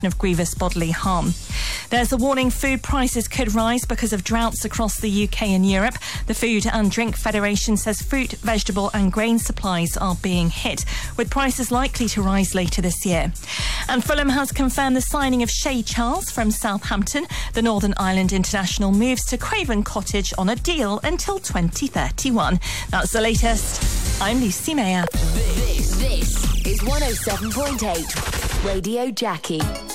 of grievous bodily harm. There's a warning food prices could rise because of droughts across the UK and Europe. The Food and Drink Federation says fruit, vegetable and grain supplies are being hit, with prices likely to rise later this year. And Fulham has confirmed the signing of Shay Charles from Southampton. The Northern Ireland international moves to Craven Cottage on a deal until 2031. That's the latest. I'm Lucy Mayer. This is 107.8 Radio Jackie.